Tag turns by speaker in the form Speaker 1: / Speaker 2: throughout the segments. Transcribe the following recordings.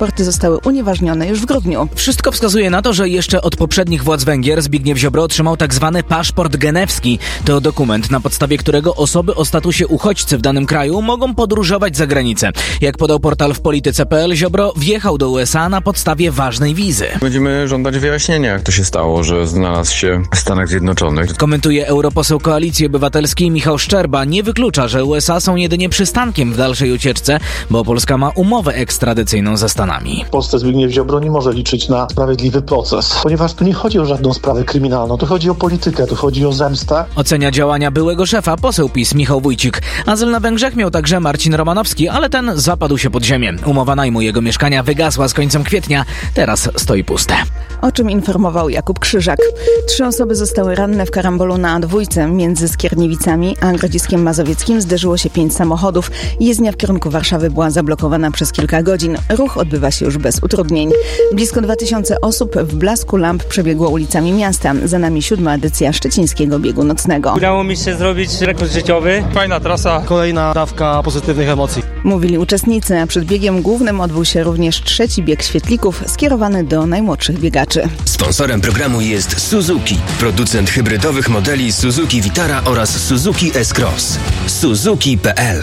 Speaker 1: paszporty zostały unieważnione już w grudniu.
Speaker 2: Wszystko wskazuje na to, że jeszcze od poprzednich władz Węgier Zbigniew Ziobro otrzymał tzw. paszport genewski. To dokument, na podstawie którego osoby o statusie uchodźcy w danym kraju mogą podróżować za granicę. Jak podał portal wpolityce.pl, Ziobro wjechał do USA na podstawie ważnej wizy.
Speaker 3: Będziemy żądać wyjaśnienia, jak to się stało, że znalazł się w Stanach Zjednoczonych.
Speaker 2: Komentuje europoseł Koalicji Obywatelskiej Michał Szczerba. Nie wyklucza, że USA są jedynie przystankiem w dalszej ucieczce, bo Polska ma umowę ekstradycyjną ze Stanami.
Speaker 4: W Polsce Zbigniew Ziobro nie może liczyć na sprawiedliwy proces, ponieważ tu nie chodzi o żadną sprawę kryminalną, tu chodzi o politykę, tu chodzi o zemstę.
Speaker 2: Ocenia działania byłego szefa poseł PiS Michał Wójcik. Azyl na Węgrzech miał także Marcin Romanowski, ale ten zapadł się pod ziemię. Umowa najmu jego mieszkania wygasła z końcem kwietnia, teraz stoi puste.
Speaker 1: O czym informował Jakub Krzyżak. 3 osoby zostały ranne w karambolu na A2 między Skierniewicami a Grodziskiem Mazowieckim. Zderzyło się 5 samochodów. Jezdnia w kierunku Warszawy była zablokowana przez kilka godzin. Ruch odbywa się już bez utrudnień. Blisko 2000 osób w blasku lamp przebiegło ulicami miasta. Za nami 7. edycja szczecińskiego biegu nocnego.
Speaker 5: Udało mi się zrobić rekord życiowy.
Speaker 6: Fajna trasa, kolejna dawka pozytywnych emocji.
Speaker 1: Mówili uczestnicy, a przed biegiem głównym odbył się również 3. bieg świetlików skierowany do najmłodszych biegaczy.
Speaker 7: Sponsorem programu jest Suzuki, producent hybrydowych modeli Suzuki Vitara oraz Suzuki S-Cross. Suzuki.pl.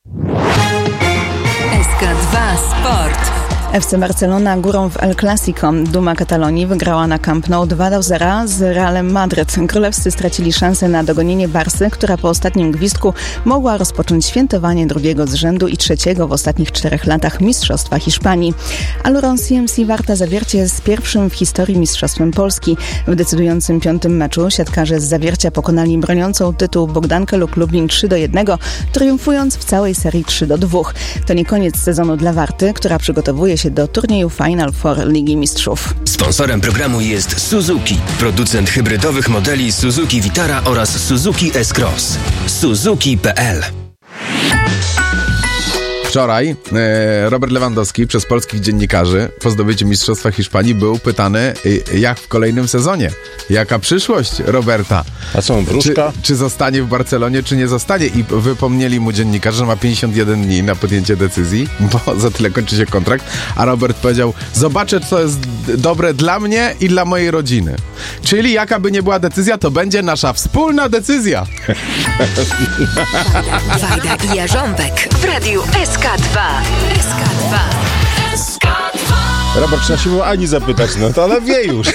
Speaker 8: SK2 Sport.
Speaker 1: FC Barcelona górą w El Clasico. Duma Katalonii wygrała na Camp Nou 2-0 z Realem Madryt. Królewscy stracili szansę na dogonienie Barsy, która po ostatnim gwizdku mogła rozpocząć świętowanie 2. z rzędu i 3. w ostatnich 4 latach Mistrzostwa Hiszpanii. Aluron CMC Warta Zawiercie z pierwszym w historii Mistrzostwem Polski. W decydującym 5. meczu siatkarze z Zawiercia pokonali broniącą tytuł Bogdankę Luk Lublin 3-1, triumfując w całej serii 3-2. To nie koniec sezonu dla Warty, która przygotowuje się do turnieju Final Four Ligi Mistrzów.
Speaker 7: Sponsorem programu jest Suzuki, producent hybrydowych modeli Suzuki Vitara oraz Suzuki S-Cross. Suzuki.pl.
Speaker 9: Wczoraj Robert Lewandowski przez polskich dziennikarzy po zdobyciu Mistrzostwa Hiszpanii był pytany, jak w kolejnym sezonie. Jaka przyszłość Roberta?
Speaker 6: A co, wróżka?
Speaker 9: Czy zostanie w Barcelonie, czy nie zostanie? I wypomnieli mu dziennikarze, że ma 51 dni na podjęcie decyzji, bo za tyle kończy się kontrakt. A Robert powiedział, zobaczę, co jest dobre dla mnie i dla mojej rodziny. Czyli jaka by nie była decyzja, to będzie nasza wspólna decyzja.
Speaker 8: Wajda i Jarząbek w radiu SK2. SK2.
Speaker 6: Robert, trzeba się było Ani zapytać, no to ona wie już.